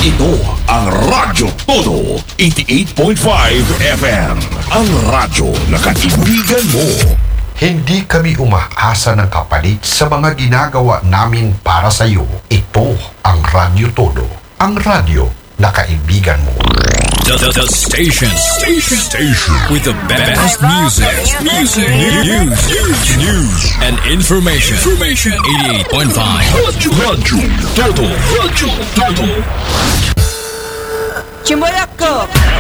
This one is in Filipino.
Ito ang Radyo Todo 88.5 FM. Ang radyo na kaibigan mo. Hindi kami umaasa ng kapalit sa mga ginagawa namin para sa iyo. Ito ang Radyo Todo. Ang radyo na kaibigan mo. The station with the best music, news, and information. 88.5 Radyo Todo. Chimboyako!